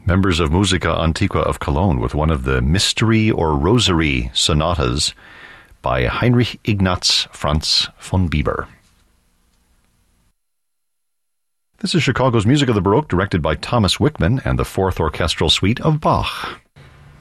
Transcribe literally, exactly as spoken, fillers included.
members of Musica Antiqua of Cologne with one of the Mystery or Rosary sonatas by Heinrich Ignaz Franz von Bieber. This is Chicago's Music of the Baroque, directed by Thomas Wickman and the Fourth Orchestral Suite of Bach.